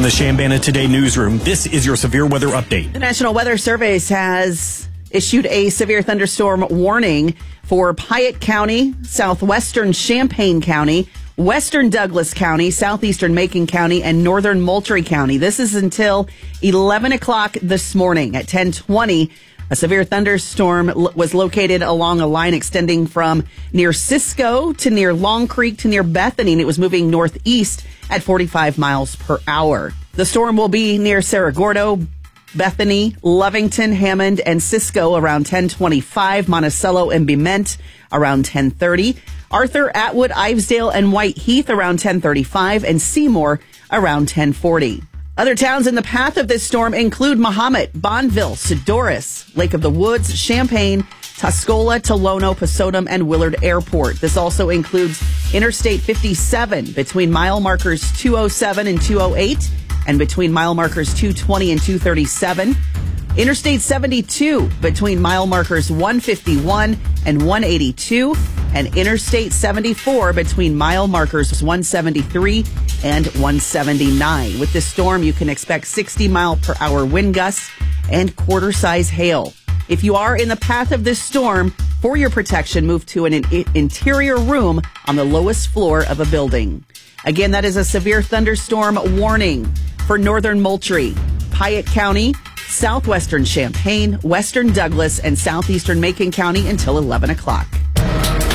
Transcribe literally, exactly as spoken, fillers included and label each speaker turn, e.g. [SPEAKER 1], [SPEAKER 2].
[SPEAKER 1] the Chambana Today newsroom, this is your severe weather update.
[SPEAKER 2] The National Weather Service has issued a severe thunderstorm warning for Piatt County, southwestern Champaign County, western Douglas County, southeastern Macon County, and northern Moultrie County. This is until eleven o'clock this morning. At ten twenty, a severe thunderstorm l- was located along a line extending from near Cisco to near Long Creek to near Bethany, and it was moving northeast at forty-five miles per hour. The storm will be near Cerro Gordo, Bethany, Lovington, Hammond, and Cisco around ten twenty-five, Monticello and Bement around ten thirty, Arthur, Atwood, Ivesdale, and White Heath around ten thirty-five, and Seymour around ten forty. Other towns in the path of this storm include Mahomet, Bonneville, Sedoris, Lake of the Woods, Champaign, Tuscola, Tolono, Posodum, and Willard Airport. This also includes Interstate fifty-seven between mile markers two oh seven and two oh eight, and between mile markers two twenty and two thirty-seven. Interstate seventy-two between mile markers one fifty-one and one eighty-two, and Interstate seventy-four between mile markers one seventy-three and one seventy-nine. With this storm, you can expect sixty mile per hour wind gusts and quarter size hail. If you are in the path of this storm, for your protection, move to an in- interior room on the lowest floor of a building. Again, that is a severe thunderstorm warning for northern Moultrie, Piatt County, southwestern Champaign, western Douglas, and southeastern Macon County until eleven o'clock.